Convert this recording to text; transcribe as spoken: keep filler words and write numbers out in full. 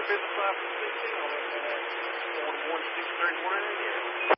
business license fifteen on that one one six thirty one.